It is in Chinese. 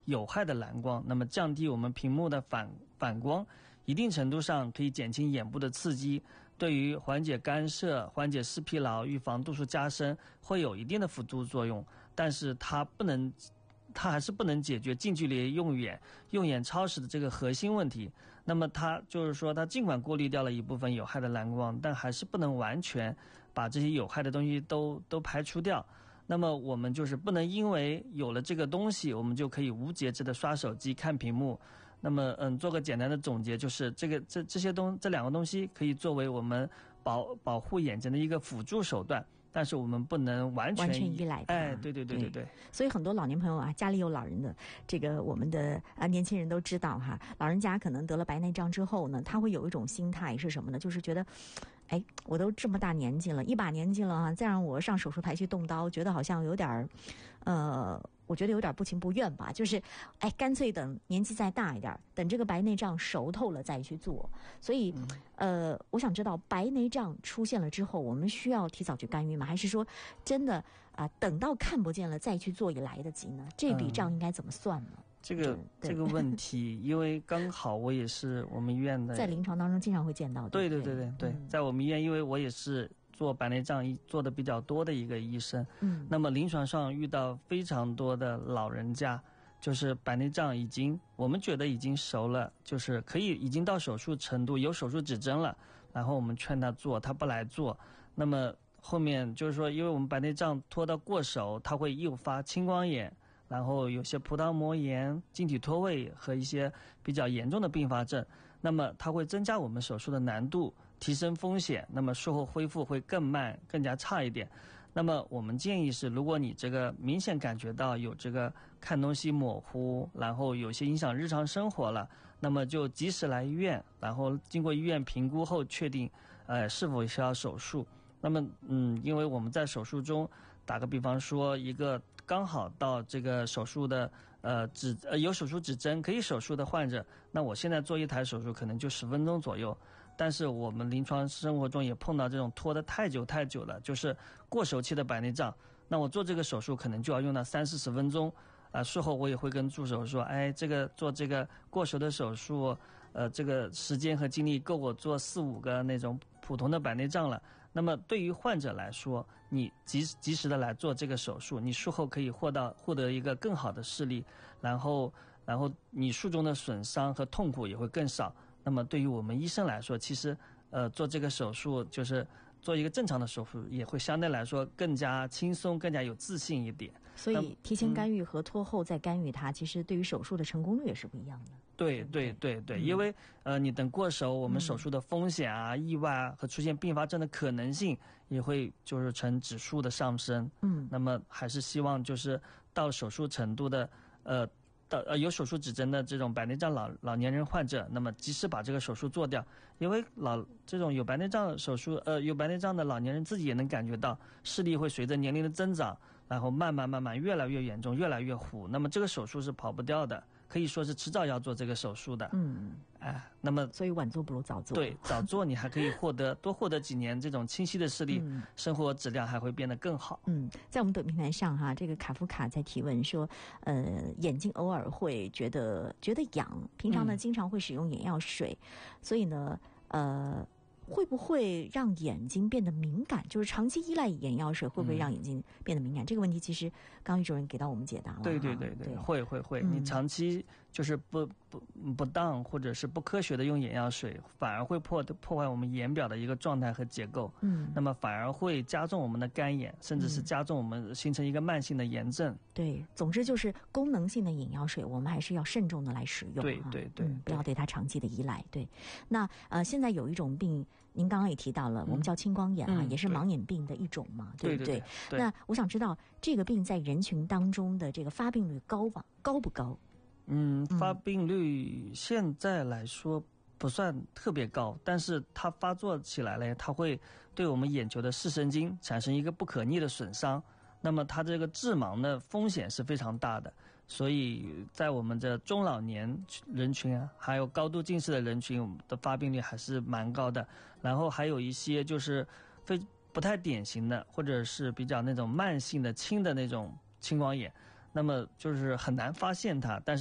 有害的蓝光，那么降低我们屏幕的反光，一定程度上可以减轻眼部的刺激，对于缓解干涉、缓解视疲劳、预防度数加深会有一定的辅助作用，但是它还是不能解决近距离用眼超时的这个核心问题。那么它就是说，它尽管过滤掉了一部分有害的蓝光，但还是不能完全把这些有害的东西都排除掉。那么我们就是不能因为有了这个东西，我们就可以无节制的刷手机看屏幕。那么做个简单的总结，就是这两个东西可以作为我们保护眼睛的一个辅助手段，但是我们不能完全依赖它。 哎，对。 所以很多老年朋友啊，家里有老人的，这个我们的年轻人都知道哈，老人家可能得了白内障之后呢，他会有一种心态是什么呢？就是觉得，哎，我都这么大年纪了，一把年纪了啊，再让我上手术台去动刀，觉得好像有点我觉得有点不情不愿吧，就是干脆等年纪再大一点，等这个白内障熟透了再去做。所以我想知道白内障出现了之后，我们需要提早去干预吗？还是说真的等到看不见了再去做也来得及呢？这笔账应该怎么算呢？ 这个问题，因为刚好我也是我们医院的， 在临床当中经常会见到的。 对，在我们医院，因为我也是做白内障做的比较多的一个医生，那么临床上遇到非常多的老人家，就是白内障我们觉得已经熟了，就是已经到手术程度，有手术指针了，然后我们劝他做，他不来做，那么后面就是说，因为我们白内障拖到过熟，它会诱发青光眼，然后有些葡萄膜炎、晶体脱位和一些比较严重的并发症，那么它会增加我们手术的难度，提升风险，那么术后恢复会更慢，更加差一点。那么我们建议是，如果你这个明显感觉到有这个看东西模糊，然后有些影响日常生活了，那么就及时来医院，然后经过医院评估后确定是否需要手术。那么因为我们在手术中，打个比方说，一个刚好到这个手术的有手术指针可以手术的患者，那我现在做一台手术可能就10分钟左右。但是我们临床生活中也碰到这种拖得太久了，就是过熟期的白内障，那我做这个手术可能就要用到30-40分钟。术后我也会跟助手说，做这个过熟的手术，这个时间和精力够我做4-5个那种普通的白内障了。那么对于患者来说，你及时的来做这个手术，你术后可以获得一个更好的视力，然后你术中的损伤和痛苦也会更少。那么对于我们医生来说，其实做这个手术就是做一个正常的手术，也会相对来说更加轻松，更加有自信一点。 所以提前干预和拖后再干预它，其实对于手术的成功率也是不一样的。 对，因为你等过熟，我们手术的风险意外和出现并发症的可能性也会就是呈指数的上升。那么还是希望就是到手术程度的有手术指针的这种白内障老年人患者，那么及时把这个手术做掉，因为这种有白内障有白内障的老年人自己也能感觉到视力会随着年龄的增长，然后慢慢越来越严重，越来越糊。那么这个手术是跑不掉的，可以说是迟早要做这个手术的。那么所以晚做不如早做。 对，早做你还可以多获得几年这种清晰的视力，生活质量还会变得更好。 在我们短平台上哈，这个卡夫卡在提问说，眼睛偶尔会觉得痒，平常呢经常会使用眼药水，所以呢会不会让眼睛变得敏感？就是长期依赖眼药水会不会让眼睛变得敏感？这个问题其实刚于主任给到我们解答了。 对，会。你长期就是不当或者是不科学的用眼药水，反而会破坏我们眼表的一个状态和结构。那么反而会加重我们的干眼，甚至是加重我们形成一个慢性的炎症。 对，总之就是功能性的眼药水，我们还是要慎重的来使用。 对， 不要对它长期的依赖。对，那现在有一种病，您刚刚也提到了，我们叫青光眼也是盲眼病的一种嘛，对不对？那我想知道这个病在人群当中的这个发病率高不高？ 发病率现在来说不算特别高，但是它发作起来了，它会对我们眼球的视神经产生一个不可逆的损伤，那么它这个致盲的风险是非常大的。所以在我们的中老年人群还有高度近视的人群，我们的发病率还是蛮高的。然后还有一些就是不太典型的，或者是比较那种慢性的轻的那种青光眼， 那么就是很难发现它，但是